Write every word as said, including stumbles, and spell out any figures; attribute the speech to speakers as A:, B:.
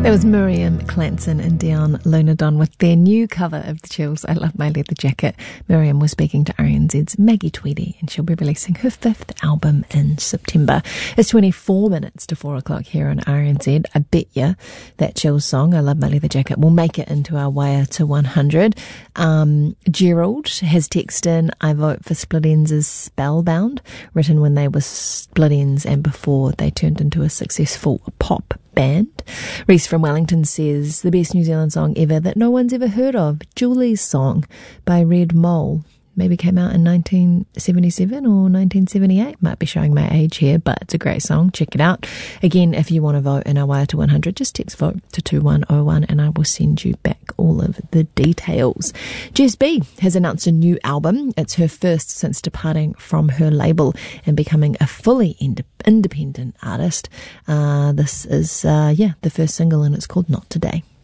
A: That was Miriam Clanson and Dion Lunadon with their new cover of The Chills, I Love My Leather Jacket. Miriam was speaking to R N Z's Maggie Tweedy, and she'll be releasing her fifth album in September. It's twenty-four minutes to four o'clock here on R N Z. I bet you that Chills song, I Love My Leather Jacket, will make it into our wire to one hundred. Um, Gerald has texted in, I vote for Split Ends' Spellbound, written when they were Split Ends and before they turned into a successful pop band. Reese from Wellington says, the best New Zealand song ever that no one's ever heard of, Julie's Song by Red Mole. Maybe came out in nineteen seventy-seven or nineteen seventy-eight. Might be showing my age here, but it's a great song. Check it out. Again, if you want to vote in our wire to one hundred, just text vote to two one oh one and I will send you back all of the details. Jess B has announced a new album. It's her first since departing from her label and becoming a fully ind- independent artist. Uh, this is, uh, yeah, the first single, and it's called Not Today.